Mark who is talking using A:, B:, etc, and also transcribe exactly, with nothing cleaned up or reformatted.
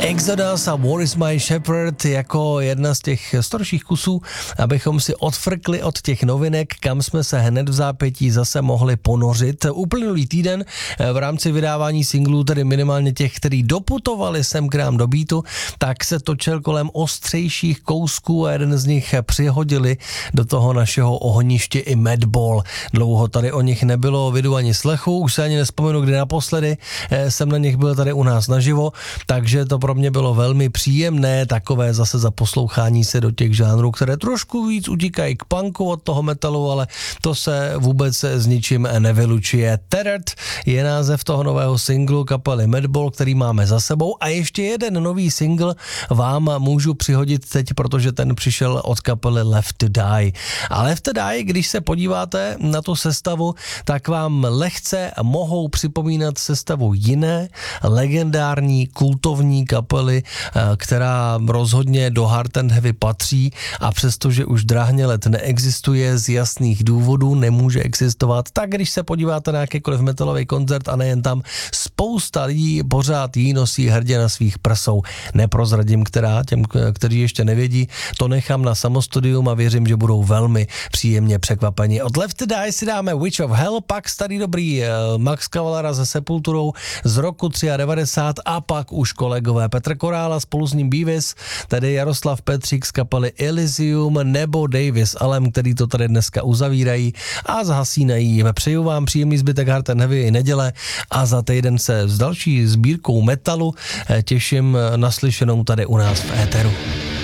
A: Exodus a War is my shepherd jako jedna z těch starších kusů, abychom si odfrkli od těch novinek, kam jsme se hned v zápětí zase mohli ponořit. Uplynulý týden v rámci vydávání singlů, tedy minimálně těch, který doputovali sem k nám do beatu, tak se točil kolem ostřejších kousků a jeden z nich přihodili do toho našeho ohniště i Madball. Dlouho tady o nich nebylo vidu ani slechu, už se ani nespomenu, kdy naposledy jsem na nich byl tady u nás naživo, takže to pro mě bylo velmi příjemné, takové zase zaposlouchání se do těch žánrů, které trošku víc utíkají k punku od toho metalu, ale to se vůbec s ničím nevylučuje. Tethered je název toho nového singlu kapely Madball, který máme za sebou, a ještě jeden nový single vám můžu přihodit teď, protože ten přišel od kapely Left to Die. A Left to Die, když se podíváte na tu sestavu, tak vám lehce mohou připomínat sestavu jiné legendární kultovní kapely, která rozhodně do Hard and Heavy patří, a přestože už drahně let neexistuje z jasných důvodů, nemůže existovat, tak když se podíváte na jakýkoliv metalový koncert a nejen tam, spousta lidí pořád jí nosí hrdě na svých prsou. Neprozradím, která, těm, kteří ještě nevědí, to nechám na samostudium a věřím, že budou velmi příjemně překvapeni. Od Left to Die si dáme Witch of Hell, pak starý dobrý Max Cavalera se Sepulturou z roku devadesát tři a pak už kolegové Petr Korála, spolu s ním Beavis, tedy Jaroslav Petřík z kapely Elysium nebo Davis Alem, který to tady dneska uzavírají a zhasínají. Přeju vám příjemný zbytek Hard and Heavy i neděle a za týden se s další sbírkou metalu těším naslyšenou tady u nás v éteru.